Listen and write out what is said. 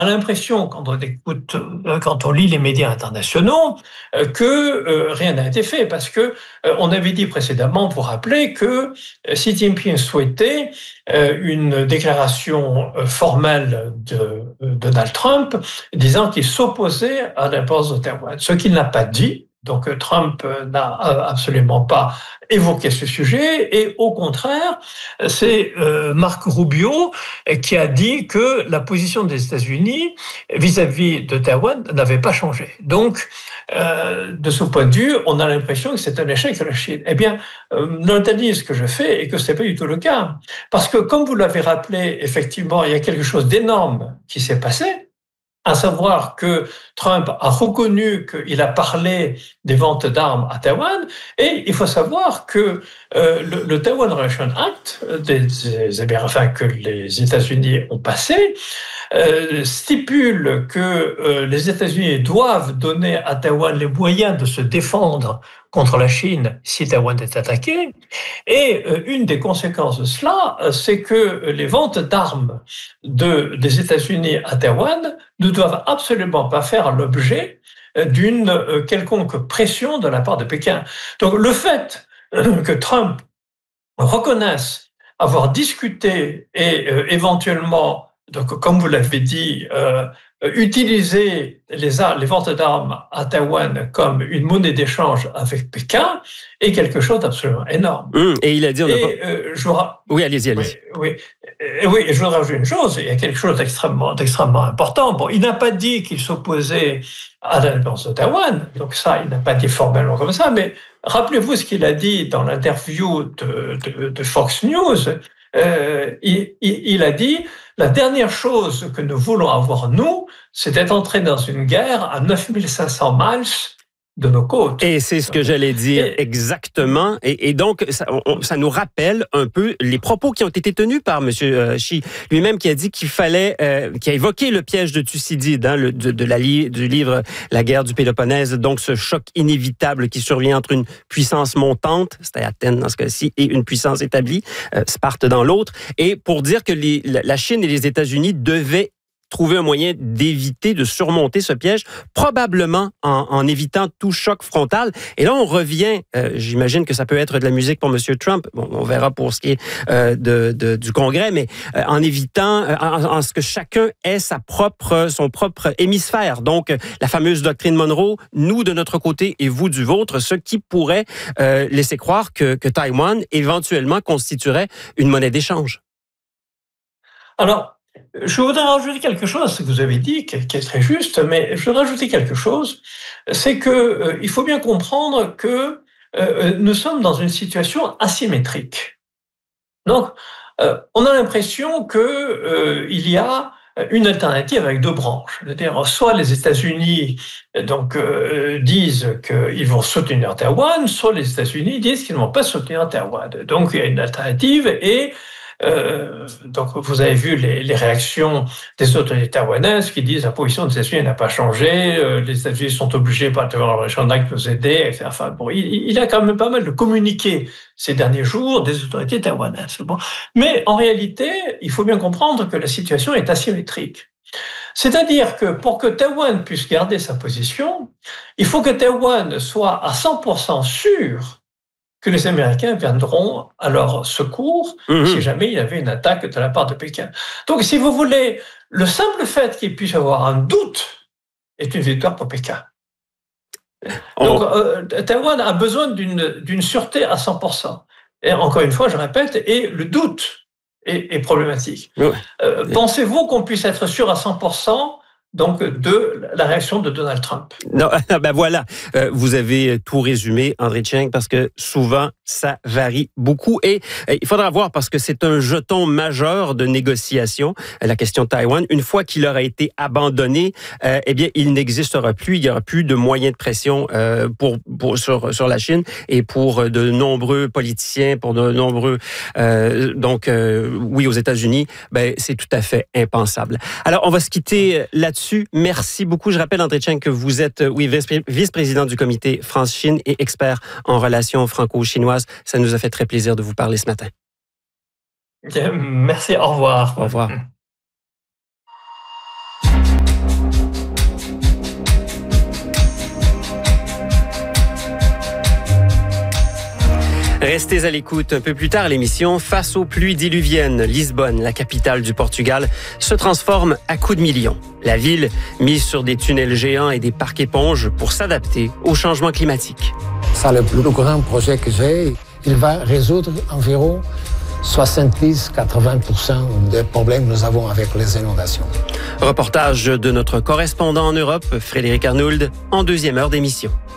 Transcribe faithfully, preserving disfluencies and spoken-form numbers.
l'impression, quand on écoute, quand on lit les médias internationaux, que euh, rien n'a été fait, parce que euh, on avait dit précédemment, vous rappelez, que Xi Jinping souhaitait euh, une déclaration formelle de, de Donald Trump disant qu'il s'opposait à l'importance de Taïwan, ce qu'il n'a pas dit. Donc Trump n'a absolument pas évoqué ce sujet, et au contraire, c'est euh, Marco Rubio qui a dit que la position des États-Unis vis-à-vis de Taïwan n'avait pas changé. Donc, euh, de ce point de vue, on a l'impression que c'est un échec de la Chine. Eh bien, euh, l'analyse que je fais est que ce n'est pas du tout le cas. Parce que, comme vous l'avez rappelé, effectivement, il y a quelque chose d'énorme qui s'est passé, à savoir que Trump a reconnu qu'il a parlé des ventes d'armes à Taïwan, et il faut savoir que euh, le, le Taiwan Relation Act, des, des, des, enfin, que les États-Unis ont passé, euh, stipule que euh, les États-Unis doivent donner à Taïwan les moyens de se défendre contre la Chine si Taïwan est attaqué. Et euh, une des conséquences de cela, c'est que les ventes d'armes de, des États-Unis à Taïwan ne doivent absolument pas faire l'objet d'une euh, quelconque pression de la part de Pékin. Donc le fait euh, que Trump reconnaisse avoir discuté et euh, éventuellement, donc comme vous l'avez dit, euh, utiliser les, les ventes d'armes à Taïwan comme une monnaie d'échange avec Pékin est quelque chose d'absolument énorme. Mmh, et il a dit... On et, a pas... euh, je ra... Oui, allez-y, allez-y. Oui, oui, oui, et je voudrais rajouter une chose, il y a quelque chose d'extrêmement, d'extrêmement important. Bon, il n'a pas dit qu'il s'opposait à l'indépendance de Taïwan, donc ça, il n'a pas dit formellement comme ça, mais rappelez-vous ce qu'il a dit dans l'interview de, de, de Fox News. Euh, il, il, il a dit « La dernière chose que nous voulons avoir, nous, c'est d'être entrés dans une guerre à neuf mille cinq cents miles de nos côtes. » Et c'est ce que j'allais dire, et, exactement. Et, et donc, ça, on, ça nous rappelle un peu les propos qui ont été tenus par M. Xi lui-même, qui a dit qu'il fallait, euh, qui a évoqué le piège de Thucydide, hein, le, de, de la, du livre La guerre du Péloponnèse, donc ce choc inévitable qui survient entre une puissance montante, c'était Athènes dans ce cas-ci, et une puissance établie, euh, Sparte dans l'autre, et pour dire que les, la Chine et les États-Unis devaient trouver un moyen d'éviter, de surmonter ce piège, probablement en, en évitant tout choc frontal. Et là, on revient, euh, j'imagine que ça peut être de la musique pour M. Trump, bon, on verra pour ce qui est euh, de, de, du Congrès, mais euh, en évitant, euh, en, en ce que chacun ait sa propre, son propre hémisphère. Donc, la fameuse doctrine Monroe, nous de notre côté et vous du vôtre, ce qui pourrait euh, laisser croire que, que Taïwan éventuellement constituerait une monnaie d'échange. Alors, je voudrais rajouter quelque chose à ce que vous avez dit, qui est très juste, mais je voudrais rajouter quelque chose, c'est que euh, il faut bien comprendre que euh, nous sommes dans une situation asymétrique. Donc, euh, on a l'impression que euh, il y a une alternative avec deux branches. C'est-à-dire, soit les États-Unis donc euh, disent qu'ils vont soutenir Taïwan, soit les États-Unis disent qu'ils ne vont pas soutenir Taïwan. Donc, il y a une alternative et Euh, donc, vous avez vu les, les réactions des autorités taïwanaises qui disent la position des États-Unis n'a pas changé, euh, les États-Unis sont obligés par le Relation Act de nous aider, et cetera. Enfin, bon, il, il a quand même pas mal de communiqué ces derniers jours des autorités taïwanaises. Bon. Mais en réalité, il faut bien comprendre que la situation est asymétrique. C'est-à-dire que pour que Taïwan puisse garder sa position, il faut que Taïwan soit à cent pour cent sûr que les Américains viendront à leur secours mmh. si jamais il y avait une attaque de la part de Pékin. Donc, si vous voulez, le simple fait qu'il puisse y avoir un doute est une victoire pour Pékin. Oh. Donc, euh, Taïwan a besoin d'une, d'une sûreté à cent pour cent. Et encore une fois, je répète, et le doute est, est problématique. Mmh. Euh, pensez-vous qu'on puisse être sûr à cent pour cent donc de la réaction de Donald Trump? Non, ben voilà, euh, vous avez tout résumé, André Cheng, parce que souvent, ça varie beaucoup. Et euh, il faudra voir, parce que c'est un jeton majeur de négociation, la question de Taïwan. Une fois qu'il aura été abandonné, euh, eh bien, il n'existera plus, il n'y aura plus de moyens de pression euh, pour, pour, sur, sur la Chine et pour de nombreux politiciens, pour de nombreux... Euh, donc, euh, oui, aux États-Unis, ben, c'est tout à fait impensable. Alors, on va se quitter là-dessus. Merci beaucoup. Je rappelle, André Cheng, que vous êtes oui, vice-président du comité France-Chine et expert en relations franco-chinoises. Ça nous a fait très plaisir de vous parler ce matin. Merci, au revoir. Au revoir. Restez à l'écoute. Un peu plus tard, l'émission Face aux pluies diluviennes, Lisbonne, la capitale du Portugal, se transforme à coups de millions. La ville mise sur des tunnels géants et des parcs éponges pour s'adapter au changement climatique. C'est le plus grand projet que j'ai. Il va résoudre environ soixante-dix à quatre-vingts pour cent des problèmes que nous avons avec les inondations. Reportage de notre correspondant en Europe, Frédéric Arnould, en deuxième heure d'émission.